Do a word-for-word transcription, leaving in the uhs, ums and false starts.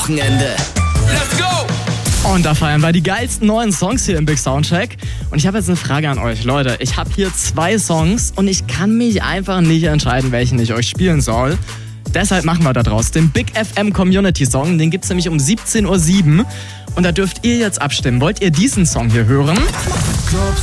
Wochenende. Let's go! Und da feiern wir die geilsten neuen Songs hier im Big Soundcheck. Und ich habe jetzt eine Frage an euch. Leute, ich habe hier zwei Songs und ich kann mich einfach nicht entscheiden, welchen ich euch spielen soll. Deshalb machen wir da draus den Big F M Community Song. Den gibt's nämlich um siebzehn Uhr sieben. Und da dürft ihr jetzt abstimmen. Wollt ihr diesen Song hier hören?